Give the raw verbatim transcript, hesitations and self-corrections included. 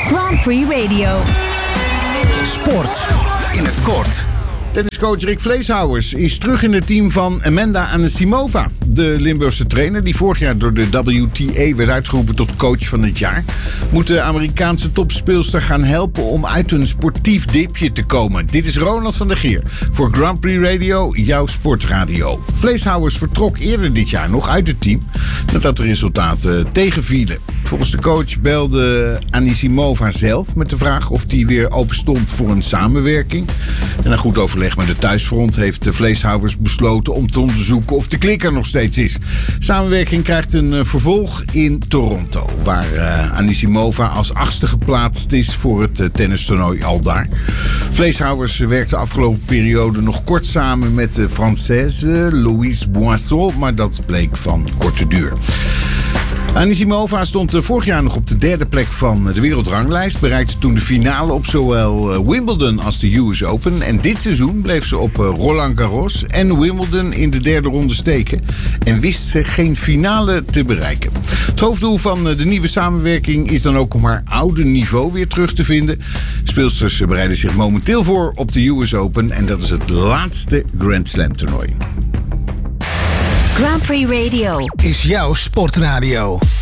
Grand Prix Radio. Sport in het kort. Tenniscoach Rick Vleeshouwers is terug in het team van Amanda Anisimova. De Limburgse trainer, die vorig jaar door de W T A werd uitgeroepen tot coach van het jaar, moet de Amerikaanse topspeelster gaan helpen om uit een sportief dipje te komen. Dit is Ronald van der Geer voor Grand Prix Radio, jouw sportradio. Vleeshouwers vertrok eerder dit jaar nog uit het team nadat de resultaten tegenvielen. Volgens de coach belde Anisimova zelf met de vraag of hij weer open stond voor een samenwerking. En na goed overleg met de thuisfront heeft de Vleeshouwers besloten om te onderzoeken of de klik er nog steeds is. Samenwerking krijgt een uh, vervolg in Toronto, waar uh, Anisimova als achtste geplaatst is voor het uh, tennistoernooi al daar. Vleeshouwers werkte de afgelopen periode nog kort samen met de Française Louise Boisson, maar dat bleek van korte duur. Anisimova stond vorig jaar nog op de derde plek van de wereldranglijst. Bereikte toen de finale op zowel Wimbledon als de U S Open. En dit seizoen bleef ze op Roland Garros en Wimbledon in de derde ronde steken. En wist ze geen finale te bereiken. Het hoofddoel van de nieuwe samenwerking is dan ook om haar oude niveau weer terug te vinden. Speelsters bereiden zich momenteel voor op de U S Open. En dat is het laatste Grand Slam toernooi. Grand Prix Radio Is jouw sportradio.